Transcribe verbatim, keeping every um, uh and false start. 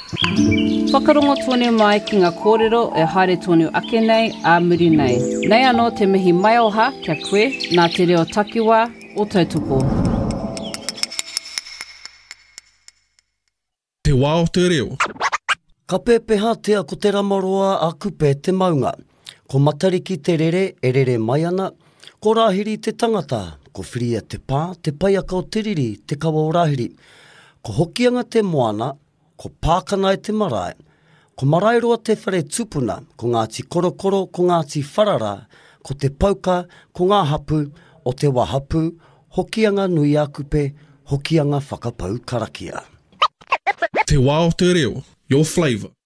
Whakarongo tonu mai ki ngā kōrero e haere tonu ake nei a muri nei. Nei anō te mihi mai oha kia koe nā te reo takiwā o tautoko. Te wā o te reo. Ka pēpeha tea ko te ramaroa a kupe te maunga. Ko matariki te rere e rere mai ana. Ko rāhiri te tangata. Ko whiria te pā, te paiaka o te riri, te kawa o rāhiri. Ko hokianga te moana. Ko pākana e te marae, ko marairoa te whare tupuna, ko Ngāti Korokoro, ko Ngāti Wharara, ko te pauka, ko ngā hapu, o te wahapu, hokianga nui a kupe, hokianga whakapau karakia. Te wā o te reo, your flavour.